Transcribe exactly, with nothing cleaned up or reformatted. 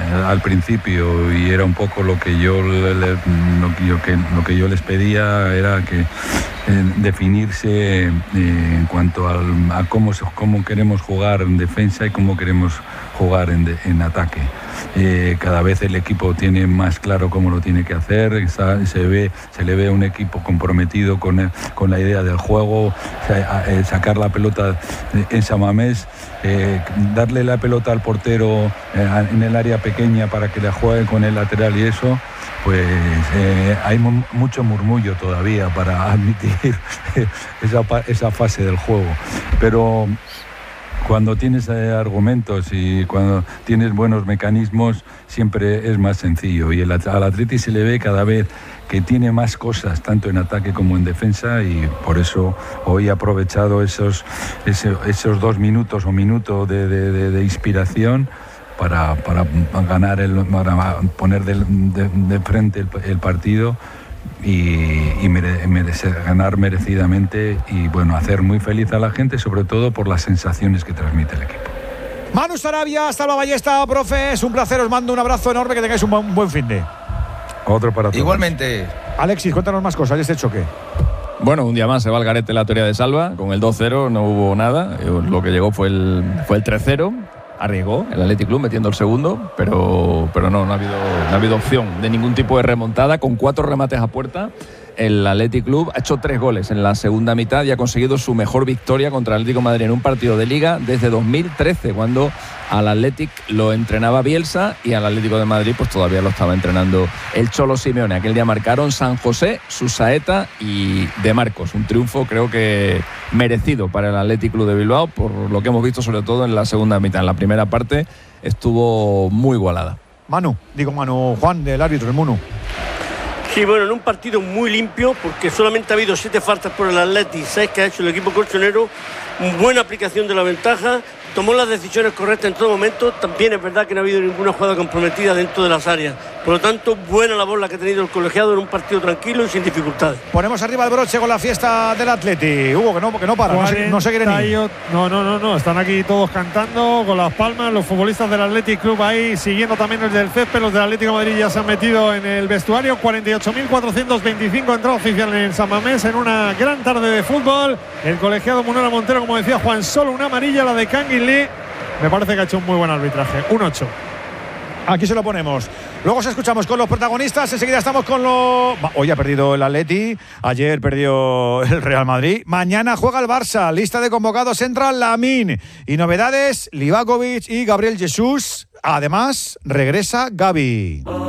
al principio, y era un poco lo que yo, le, le, lo, que yo que, lo que yo les pedía era que eh, definirse eh, en cuanto al, a cómo, cómo queremos jugar en defensa y cómo queremos jugar en, de, en ataque. Eh, cada vez el equipo tiene más claro cómo lo tiene que hacer, está, se ve, se le ve un equipo comprometido con, el, con la idea del juego, o sea, eh, sacar la pelota en San Mamés, eh, darle la pelota al portero eh, en el área pequeña para que la juegue con el lateral, y eso pues eh, hay mu- mucho murmullo todavía para admitir esa, esa fase del juego, pero cuando tienes eh, argumentos y cuando tienes buenos mecanismos, siempre es más sencillo. Y el, al Atleti se le ve cada vez que tiene más cosas, tanto en ataque como en defensa, y por eso hoy ha aprovechado esos, ese, esos dos minutos o minuto de, de, de, de inspiración para, para ganar, el, para poner de, de, de frente el, el partido. Y, y mere, merece, ganar merecidamente y bueno, hacer muy feliz a la gente, sobre todo por las sensaciones que transmite el equipo. Manu Sarabia, Salva Ballesta, profe, es un placer, os mando un abrazo enorme, que tengáis un buen, un buen fin de. Otro para todos. Igualmente. Alexis, cuéntanos más cosas de este choque. Bueno, un día más se va al garete la teoría de Salva. Con el dos cero no hubo nada, lo que llegó fue el, fue el tres cero. Arriesgó el Athletic Club metiendo el segundo, pero, pero no, no ha, habido, no ha habido opción de ningún tipo de remontada. Con cuatro remates a puerta, el Athletic Club ha hecho tres goles en la segunda mitad y ha conseguido su mejor victoria contra el Atlético de Madrid en un partido de Liga desde dos mil trece, cuando al Athletic lo entrenaba Bielsa y al Atlético de Madrid pues todavía lo estaba entrenando el Cholo Simeone. Aquel día marcaron San José, Susaeta y De Marcos. Un triunfo creo que merecido para el Athletic Club de Bilbao, por lo que hemos visto sobre todo en la segunda mitad. En la primera parte estuvo muy igualada. Manu, digo Manu, Juan, del árbitro, el Munu. Sí, bueno, en un partido muy limpio, porque solamente ha habido siete faltas por el Athletic, seis que ha hecho el equipo colchonero, buena aplicación de la ventaja, tomó las decisiones correctas en todo momento. También es verdad que no ha habido ninguna jugada comprometida dentro de las áreas. Por lo tanto, buena labor la que ha tenido el colegiado en un partido tranquilo y sin dificultades. Ponemos arriba el broche con la fiesta del Atleti. Hugo, que no, que no para, no se, no se quiere ni. No, no, no, no, están aquí todos cantando con las palmas, los futbolistas del Athletic Club ahí siguiendo también el del césped. Los del Atlético de Madrid ya se han metido en el vestuario. cuarenta y ocho mil cuatrocientos veinticinco entrada oficial en San Mamés en una gran tarde de fútbol. El colegiado Munera Montero, como decía Juan, solo una amarilla, la de Kangin Lee. Me parece que ha hecho un muy buen arbitraje. un ocho. Aquí se lo ponemos. Luego os escuchamos con los protagonistas. Enseguida estamos con los... Hoy ha perdido el Atleti. Ayer perdió el Real Madrid. Mañana juega el Barça. Lista de convocados entra Lamine. Y novedades, Livakovic y Gabriel Jesús. Además, regresa Gavi.